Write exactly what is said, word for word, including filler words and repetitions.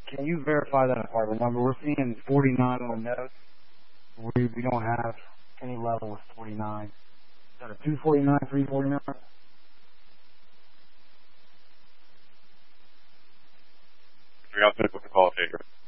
can you verify that apartment number? We're seeing forty-nine on the notes. We, we don't have any level with forty-nine. Is that a two forty-nine, three forty-nine? We also put the call taker.